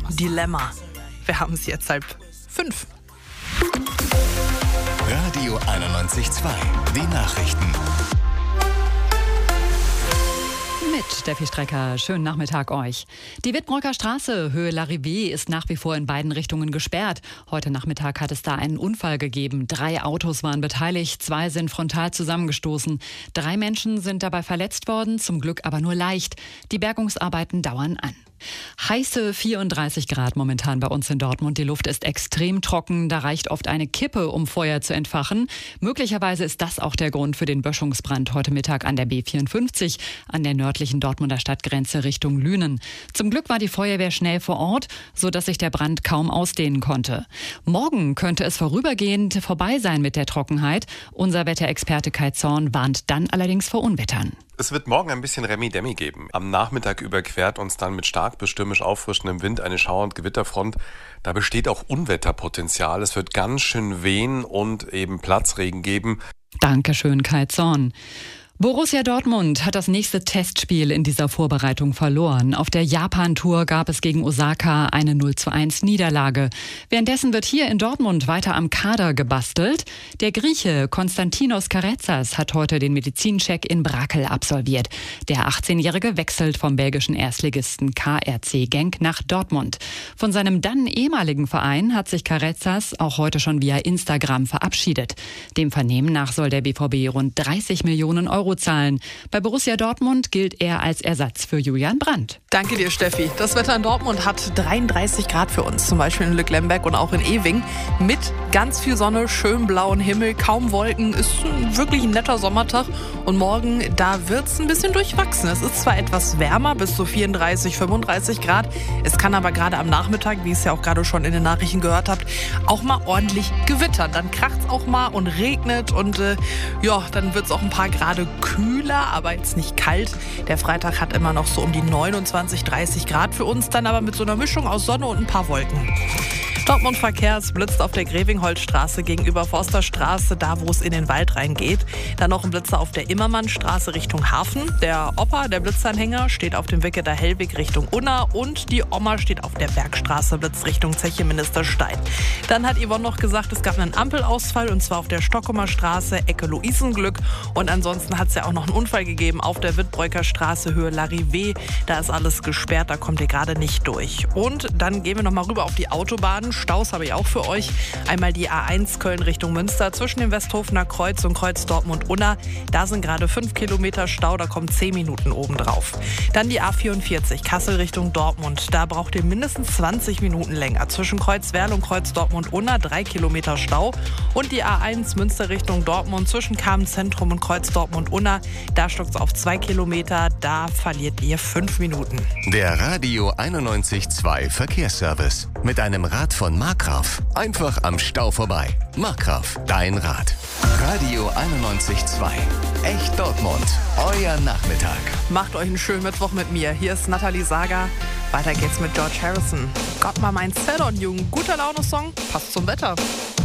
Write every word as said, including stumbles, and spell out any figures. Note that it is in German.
Dilemma. Wir haben es jetzt halb fünf. Radio einundneunzig Komma zwei, die Nachrichten. Mit Steffi Strecker, schönen Nachmittag euch. Die Wittbrocker Straße, Höhe Larrivée, ist nach wie vor in beiden Richtungen gesperrt. Heute Nachmittag hat es da einen Unfall gegeben. Drei Autos waren beteiligt, zwei sind frontal zusammengestoßen. Drei Menschen sind dabei verletzt worden, zum Glück aber nur leicht. Die Bergungsarbeiten dauern an. Heiße vierunddreißig Grad momentan bei uns in Dortmund. Die Luft ist extrem trocken. Da reicht oft eine Kippe, um Feuer zu entfachen. Möglicherweise ist das auch der Grund für den Böschungsbrand heute Mittag an der B vierundfünfzig, an der nördlichen Dortmunder Stadtgrenze Richtung Lünen. Zum Glück war die Feuerwehr schnell vor Ort, sodass sich der Brand kaum ausdehnen konnte. Morgen könnte es vorübergehend vorbei sein mit der Trockenheit. Unser Wetterexperte Kai Zorn warnt dann allerdings vor Unwettern. Es wird morgen ein bisschen Remi-Demi geben. Am Nachmittag überquert uns dann mit stark bis stürmisch auffrischendem Wind eine Schauer- und Gewitterfront. Da besteht auch Unwetterpotenzial. Es wird ganz schön wehen und eben Platzregen geben. Dankeschön, Kai Zorn. Borussia Dortmund hat das nächste Testspiel in dieser Vorbereitung verloren. Auf der Japan-Tour gab es gegen Osaka eine null zu eins Niederlage. Währenddessen wird hier in Dortmund weiter am Kader gebastelt. Der Grieche Konstantinos Karetzas hat heute den Medizincheck in Brakel absolviert. Der achtzehnjährige wechselt vom belgischen Erstligisten K R C Genk nach Dortmund. Von seinem dann ehemaligen Verein hat sich Karetzas auch heute schon via Instagram verabschiedet. Dem Vernehmen nach soll der B V B rund dreißig Millionen Euro zahlen. Bei Borussia Dortmund gilt er als Ersatz für Julian Brandt. Danke dir, Steffi. Das Wetter in Dortmund hat dreiunddreißig Grad für uns, zum Beispiel in Lücklemberg und auch in Ewing. Mit ganz viel Sonne, schön blauen Himmel, kaum Wolken. Ist wirklich ein netter Sommertag. Und morgen, da wird es ein bisschen durchwachsen. Es ist zwar etwas wärmer, bis zu vierunddreißig, fünfunddreißig Grad. Es kann aber gerade am Nachmittag, wie ihr es ja auch gerade schon in den Nachrichten gehört habt, auch mal ordentlich gewittern. Dann kracht es auch mal und regnet und äh, ja, dann wird es auch ein paar Grade kühler, aber jetzt nicht kalt. Der Freitag hat immer noch so um die neunundzwanzig, dreißig Grad für uns, dann aber mit so einer Mischung aus Sonne und ein paar Wolken. Dortmund Verkehr, es blitzt auf der Grevingholzstraße gegenüber Forsterstraße, da wo es in den Wald reingeht. Dann noch ein Blitzer auf der Immermannstraße Richtung Hafen. Der Opa, der Blitzanhänger, steht auf dem Wicketer Hellweg Richtung Unna und die Oma steht auf der Bergstraße Blitz Richtung Zeche Ministerstein. Dann hat Yvonne noch gesagt, es gab einen Ampelausfall und zwar auf der Stockumer Straße, Ecke Luisenglück. Und ansonsten hat es ja auch noch einen Unfall gegeben auf der Wittbrocker Straße, Höhe Larrivée. Da ist alles gesperrt, da kommt ihr gerade nicht durch. Und dann gehen wir noch mal rüber auf die Autobahnen. Staus habe ich auch für euch. Einmal die A eins Köln Richtung Münster zwischen dem Westhofener Kreuz und Kreuz Dortmund-Unna. Da sind gerade fünf Kilometer Stau, da kommen zehn Minuten obendrauf. Dann die A vierundvierzig Kassel Richtung Dortmund. Da braucht ihr mindestens zwanzig Minuten länger. Zwischen Kreuz Werl und Kreuz Dortmund-Unna drei Kilometer Stau. Und die A eins Münster Richtung Dortmund zwischen Kamen-Zentrum und Kreuz Dortmund-Unna. Da stockt es auf zwei Kilometer. Da verliert ihr fünf Minuten. Der Radio einundneunzig Komma zwei Verkehrsservice. Mit einem Rad von Markgraf. Einfach am Stau vorbei. Markgraf, dein Rad. Radio einundneunzig Komma zwei. Echt Dortmund. Euer Nachmittag. Macht euch einen schönen Mittwoch mit mir. Hier ist Nathalie Sager. Weiter geht's mit George Harrison. Got My Mind Set on You. Ein guter Laune-Song. Passt zum Wetter.